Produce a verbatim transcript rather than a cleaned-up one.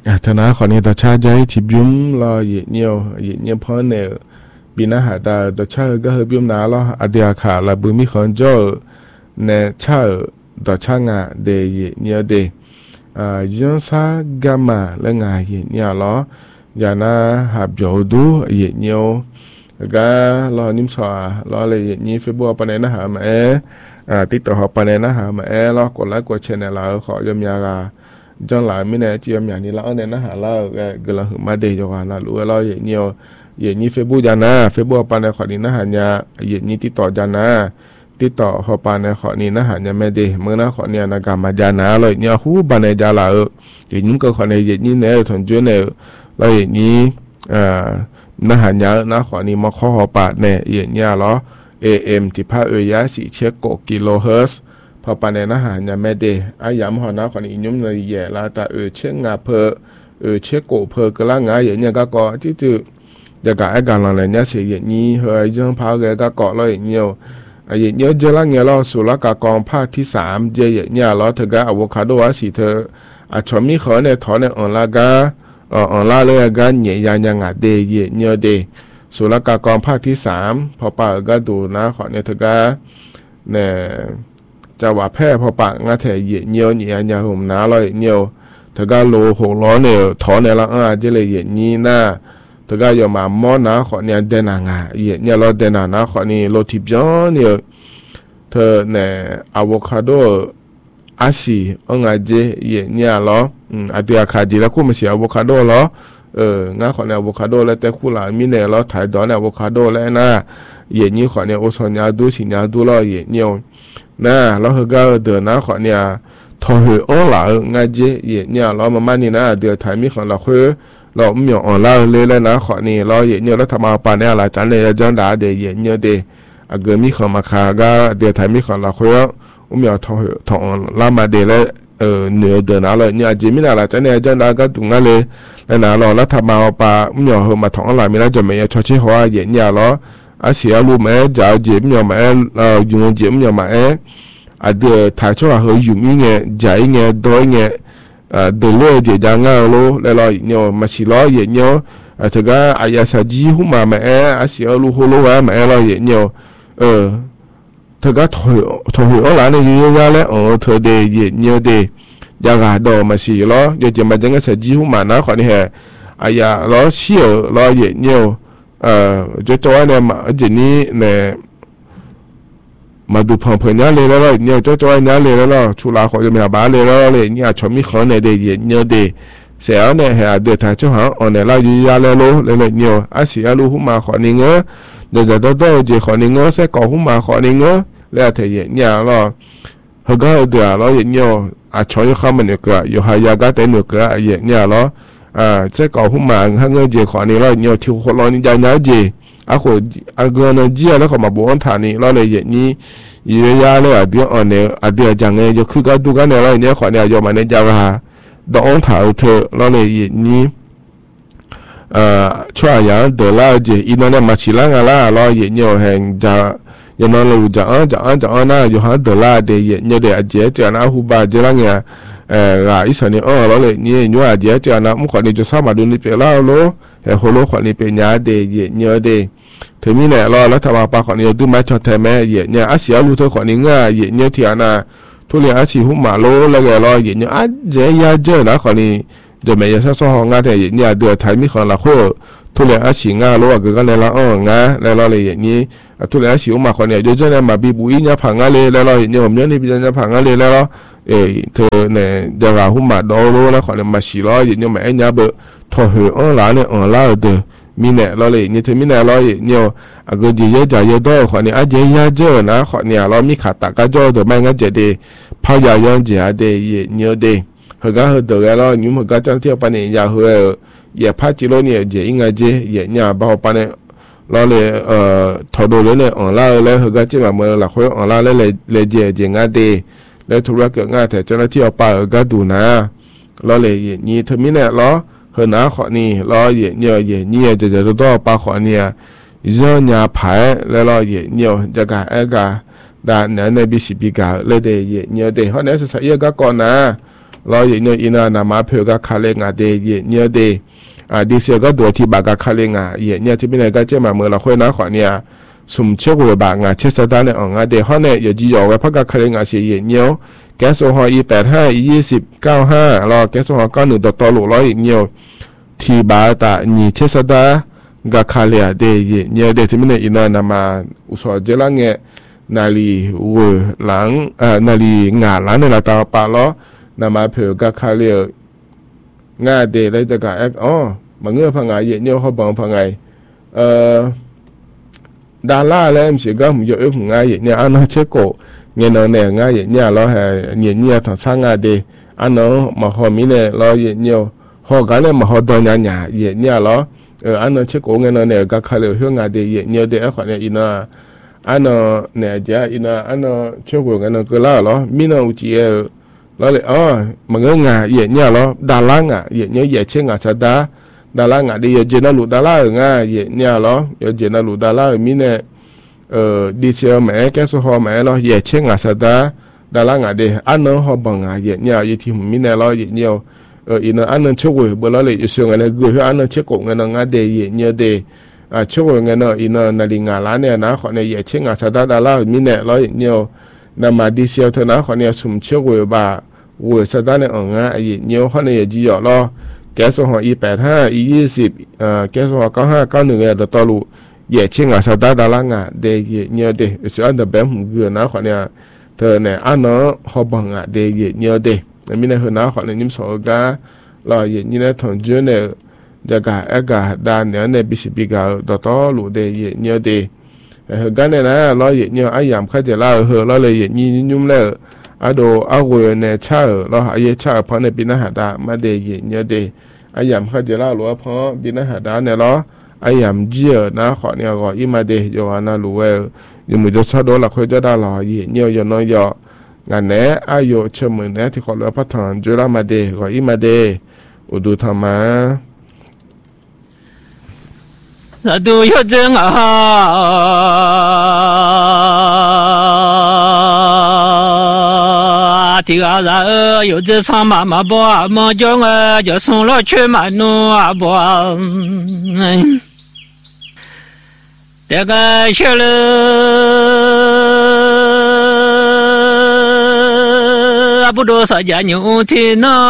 ธนาขอนี้ต่อชาใจทิบยุ้มรอเหยียดเนียวเหยียดเนียวเพราะเนี่ยปีน่าหาตาต่อชาก็เฮบิวนาล้ออเดียขาลาบุมิขอนโจเนี่ยชาต่อชางาเดยเหยียดเนียวเดอ่าย้อนซากามาและงาเหยียดเนียวล้อยานาหาบอยู่ดูเหยียดเนียวก็รอนิมสอรอเลยเหยียดนี้เฟบปนนะหามาเออ่าติดต่อหอปนนะหามาเอล้อกดไลค์กดแชร์เนี่ยเราขอยมยากาจังหลายไม่แน่จียมอย่างนี้แล้วเนี่ยนะหาเราก็เราหือมาเดยจกันเรารู้ว่าเราอย่างเนี้ยอย่างนี้เฟซบุ๊กจานะเฟซบุ๊กปานในขอนี้นะหาเนี่ยอย่างนี้ติดต่อจานะติดต่อเขาปานในขอนี้นะหาเนี่ยไม่เดยเมื่อนะขอเนี่ยนะกามาจานะเลยเนี่ยหูปานในจาเราอย่างนี้ก็ขอในอย่างนี้เนี่ยถอนจุนเนี่ยเราอย่างนี้อ่านะหาเนี่ยนะขอนี้มาข้อเขาปานเนี่ยอย่างเนี้ยเหรอ เอ เอ็ม ที่พระเอยะสี่เช็คกกิโลเฮิรตซ์พอปานในนะหาเนี่ยไม่เดยอายามหอนะขอนี้ยุ่มเลยแย่ละแต่เออเช็คงาเพอเออเช็คโกเพอกละงาอย่างเนี้ยก็ก็ที่จะจะการไอ้การอะไรเนี่ยเสียอย่างนี้เฮ้ยจังพาเกก็เกาะเลยอย่างเงี้ยอย่างเงี้ยเจอละเงี้ยเราสุรกากองภาคที่สามเจอย่างเงี้ยเราเธอก็อะโวคาโดว่าสิเธออาชอมีเขาเนี่ยถอนเนี่ยอ่อนละก็อ่อนละเลยก็เหนียยังยังอ่ะเดยเงี้ยเดสุรกากองภาคที่สามพอปาก็ดูนะขอเนี่ยเธอก็เนี่ยจะว่าแพ้พอปางาเถยเงี้ยเงี้ยยังหุ่มน้าเลยเงี้ยเธอก็โลหกล้อเนี่ยถอนเนี่ยละอ่ะเจเลยอย่างนี้น่าเธอก็ยอมมามอนะขอเนี่ยเดนางาเยเนี่ยเราเดนานะขอนี่โลทิบย้อนเนี่ยเธอเนี่ยอะโวคาโดอาซีองาเจเยเนี่ยเหรออืมอะเดียคาจิแล้วคู่มันเสียอะโวคาโดเหรอเอองาขอเนี่ยอะโวคาโดแล้วแต่คู่หลายมีเนี่ยเราถ่ายดอนเนี่ยอะโวคาโดแล้วนะเยนี่ขอเนี่ยโอซอนยาดูสิญาดูแล้วเยเนี่ยนะแล้วเฮก็เดินนะขอเนี่ยทอหืออ้อหลางาเจเยเนี่ยเรามามันนี่นะเดือถ่ายมีของเราคือเราไม่ยอมเราเลยแล้วนะขอนี่เราเยเนี่ยเราทำมาปานเนี่ยละจันเลยจันด่าเดยเยเนี่ยเดอาเกิดมีของมาคาก็เดี๋ยวถ่ายมีของเราคือไม่ยอมทอทอลามาเดแล้วเออเหนือเดินนะเลยเนี่ยจีมินาละจันเนี่ยจันด่าก็ตรงนั้นเลยแล้วนะเราแล้วทำมาปาไม่ยอมเหมาทองอะไรไม่ได้จะไม่ชดเชยหัวเยเนี่ยเราอาเสียรู้ไหมจะเอาจีไม่ยอมมาเอออยู่จีไม่ยอมมาเอออาเดี๋ยวถ่ายช่วยเขาอยู่มีเงี้ยใจเงี้ยโดยเงี้ยอ่าเดี๋ยวเลี้ยเจ้าง่ายโลแล้วเราเนี่ยมาสิล้อเยเนี่ยอ่าถ้าก็อายาสจีหุ่มมาแม่อาเสียรู้หัวรู้ว่าแม่เราเยเนี่ยเออถ้าก็ถอยถอยเอาหลานเนี่ยเยอะๆแล้วอ๋อเธอเดยเยเนี่ยเดยยากาดอมาสิล้อเดี๋ยวจะมาจังก็สจีหุ่มมานะขอนี่แหละอายาล้อเสียวล้อเยเนี่ยเอ่อจะตัวเนี่ยมาเจนี่เนี่ยมาดูพอเพื่อนเนี่ยเลยแล้วเนี่ยเจ้าจ้อยเนี่ยเลยแล้วชุลาขอจะมีบ้านเลยแล้วเลยเนี่ยชอบมีเขาเนี่ยเดียเนี่ยเดียเสียเนี่ยเหรอเดือดท้ายเจ้าหางอ่อนเนี่ยเราอยู่ยาเลยโลเลยเนี่ยอาศัยรู้หุ่มมาขอนี่เงาเดี๋ยวจะต้องเจอขอนี่เงาเสียก่อหุ่มมาขอนี่เงาแล้วเธอเนี่ยเราเขาก็เดือดเราเนี่ยอาชอยเขามันเนี่ยก็อยู่หายาก็แต่เนี่ยก็เนี่ยเราอ่าเสียก่อหุ่มมาเขาเงาเจอขอนี่เราเนี่ยที่คนเรานี่ใจเนี่ยเจอะคนอะก็เนี่ยจีแล้วเขามาบอกว่าฐานนี้เราเลยอย่างนี้ยียาเลยอะเดี๋ยวอันเนี่ยอะเดี๋ยวจังเงี้ย就คือก็ดูกันเนี่ยเราเนี่ยขอเนี่ยยอมมาเนี่ยจะว่าดองถาวเธอเราเลยอย่างนี้เอ่อช่วยอย่างเดี๋ยวเราจะอีนั่นเนี่ยมาชิลังอะไรเราอย่างเนี่ยแห่งจะยังนั่นเราจะอ่ะจะอ่ะจะอ่ะนะอยู่หาเดี๋ยวเราเดี๋ยวเนี่ยเดี๋ยวเจ๊จะนะหูบาเจ๊ละเนี่ยเอ่ออีสันเนี่ยอ๋อเราเลยเนี่ยอยู่อาเจ๊จะนะมุขเนี่ยจะสามารถดูนี่เป็นเราโลเฮ้ยโหโลขอนี่เป็นยาเดี๋ยวเนี่ยเดี๋ยวถึงมีเนี่ยเราแล้วทำมาปาขอนี่ดูไม่ชอบแท้แม่เย่เนี่ยอาเสียรู้เธอขอนี่ง่ายเย่เนี่ยที่อันน่ะทุเรียนอาศิหุ่มมาโลแล้วก็เราเย่เนี่ยอาเจยาเจอนะขอนี่จะไม่ยาซะซ้อง่ายแต่เย่เนี่ยเดือดไทยมีของเราโคทุเรียนอาศิง่ายโลก็ก็เลยละอ๋อง่ายแล้วเราเลยเย่นี้ทุเรียนอาศิหุ่มมาขอเนี่ยเดี๋ยวจะเนี่ยมาบีบุยเนี่ยผังง่ายเลยแล้วเราเย่เนี่ยผมเนี่ยนี่เป็นเนี่ยผังง่ายเลยแล้วเอ้เธอเนี่ยเดี๋ยวเราหุ่มมาโดโลแล้วขอเนี่ยมาสิล้อเย่เนี่ยมาไอ้เนี่ยเบอทอเหออ๋อหลานเนี่ยอ๋อลาเด้อมีเนี่ยเราเลยเนี่ยเธอมีเนี่ยเราเนี่ยอากูจีเยอะจ่ายเยอะด้วยขอเนี่ยอาเจียเจอนะขอเนี่ยเรามีขาตากระจอเดี๋ยวไม่งั้นจะได้พายาย้อนเจียได้เนี่ยได้เฮก็เฮเดี๋ยวเราอยู่เฮก็จะเที่ยวไปเนี่ยอยากเฮอย่าพาจิโร่เนี่ยเจียยังไงเจียเนี่ยบ่าวไปเนี่ยเราเลยเอ่อถอดเลยเนี่ยอ่อนล้าเลยเฮก็จะมาเมื่อเราคุยอ่อนล้าเลยเลยเจียเจียง่ายได้แล้วธุรกิจง่ายแต่เจ้าหน้าที่เอาไปก็ดูนะเราเลยนี่เธอมีเนี่ยเราเฮน่าขอนี่เราเย่เนี่ยเย่เนี่ยจะจะต้องปาขอเนี่ยเจ้าเนี่ยผายแล้วเราเย่เนี่ยจะการเอกาแต่เนี่ยในบิสิบิกาเลยเดเย่เนี่ยเดเขาเนี่ยสุดท้ายก็ก่อนนะ lo ye nyo ina na ma phe ga kha le nga de ye nyo de a di se ga do ti ba ga kha le nga ye nyo ti bi ne ga che ma mo la khoi na khwa nia sum che go ba nga che sa da ne on nga de ho ne ye ji yo we pha ga kha le nga se ye nyoแก๊สโซฮอล์ อี แปดสิบห้า อี ยี่สิบ เก้าสิบห้ารอแก๊สโซฮอล์ เก้าสิบเอ็ด ดอตอลุร้อยเนียวทีบาตานีเชสดากาคาเลียเดยเนียวเดทิมิเนอินานามาอุสอเจลังเงนาลีเวหลังเอ่อนาลีงาหลังในละตาปาล้อนามาเผือกาคาเลียงาเดเลยจะกะแอกอ๋อมาเงือพังไงเยเนียวเขาบังพังไงเอ่อดาราแล้วมันสิก็มันเยอะของไงเยเนี่ยอันนั้นเชโกเงี้ยน้องเนี่ยง่ายเนี่ยเราให้เนี่ยเนี่ยทางสร้างงานดีอันนั้นมาหอมีเนี่ยเราเนี่ยหอกันเนี่ยมาหอดอนเนี่ยเนี่ยเนี่ยเราเอออันนั้นเช็คโกงเงี้ยน้องเนี่ยก็เขาเลยเรื่องงานดีเนี่ยเดี๋ยวขอเนี่ยอินาอันนั้นเนี่ยเจ้าอินาอันนั้นเช็คโกงเงี้ยน้องก็เล่าเหรอมีน้องอุจิเออเราเลยอ๋อมันก็งานเนี่ยเราดาราง่ะเนี่ยเนี่ยเช็คงานสัตดาดาราง่ะดีเจน่าลูดาราง่ายเนี่ยเราเจน่าลูดารามีเนี่ยเอ่อดีเซลแม่แก๊สโซฮอล์แม่เราเย่เช่งอาซาดาดาลางาเดอันนั้นฮอบังอาเย่เนี่ยยี่ที่มีเนี่ยเราเย่เนี่ยเอออินอันนั้นช่วยเบลล์เลยอยู่ส่วนนั้นกูอันนั้นเช็คกงเงินงาเดเย่เนี่ยเดอ่าช่วยเงินอินนาลิงาลาเนี่ยนะขอเนี่ยเย่เช่งอาซาดาดาลามีเนี่ยเราเนี่ยนามาดีเซลเท่านั้นขอเนี่ยสุ่มช่วยบ่าวัวซาดาเนี่ยอ่างาเย่เนี่ยขอเนี่ยจีหยอเราแก๊สโซฮอล์ อี แปดสิบห้า อี ยี่สิบอ่าแก๊สโซฮอล์ เก้าสิบห้า เก้าสิบเอ็ดเนี่ยต่อลู也请啊，啥大大啦啊，的也鸟的，是按照白红个那块呢，他呢按那好帮啊的也鸟的，那米呢和那块呢，你们说个，老也你呢同居呢，这个一个大娘呢必须比较多多路的也鸟的，呃，刚才呢老也鸟哎呀，开始老和老了也你你们了，啊都啊我呢差老还也差旁那边那哈达，没得也鸟的，哎呀，开始老罗旁边那哈达呢老。ไอ้ยามเจียนะขอเนี่ยก็อีมาเดยโยอานาลูเวยังมีจะซาโดละคุยจะได้หรอยี่เนี่ยยน้อยยองานเนี้ยอายุเชื่อมือเนี้ยที่ขอเลือกพัฒนาจุฬามาเดยก็อีมาเดยอุดูธรรมะดูยอดจังอ่ะที่อะไรอยู่จะสามารถมาบ่มาจงเออจะส่งรถช่วยมาหนูบ่แต่ก็เชื่อเลยบุตรสายญาณอยู่ที่นั่น